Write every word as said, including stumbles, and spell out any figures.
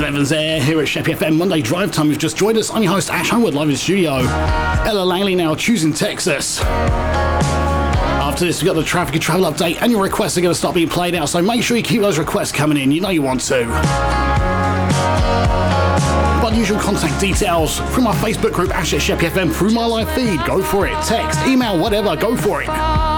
Nathan Evans there, here at Sheppey F M Monday Drive Time. You've just joined us. I'm your host, Ash Homewood, live in the studio. Ella Langley now, choosing Texas. After this, we've got the traffic and travel update, and your requests are going to start being played out, so make sure you keep those requests coming in. You know you want to. But usual contact details from our Facebook group, Ash at Sheppey F M, through my live feed. Go for it. Text, email, whatever, go for it.